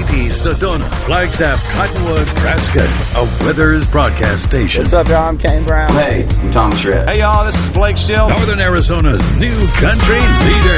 Katy, Sedona, Flagstaff, Cottonwood, Nebraska, a Weathers broadcast station. What's up, y'all? I'm Kane Brown. Hey, I'm Thomas Rhett. Hey, y'all, this is Blake Shield. Northern Arizona's new country leader.